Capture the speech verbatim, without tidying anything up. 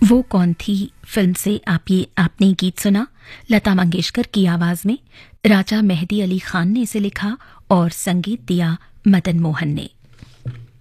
वो कौन थी फिल्म से आप ये आपने गीत सुना। लता मंगेशकर की आवाज में राजा मेहदी अली खान ने इसे लिखा और संगीत दिया मदन मोहन ने।